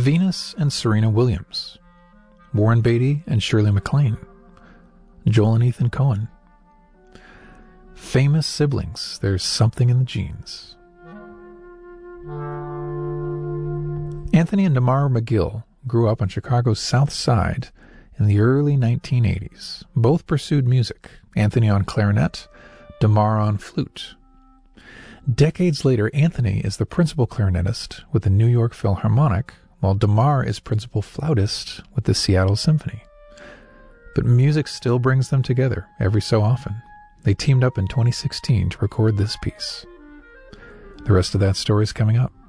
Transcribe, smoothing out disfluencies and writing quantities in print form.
Venus and Serena Williams, Warren Beatty and Shirley MacLaine, Joel and Ethan Coen. Famous siblings, there's something in the genes. Anthony and Damar McGill grew up on Chicago's South Side in the early 1980s. Both pursued music, Anthony on clarinet, Damar on flute. Decades later, Anthony is the principal clarinetist with the New York Philharmonic, while Damar is principal flautist with the Seattle Symphony. But music still brings them together every so often. They teamed up in 2016 to record this piece. The rest of that story is coming up.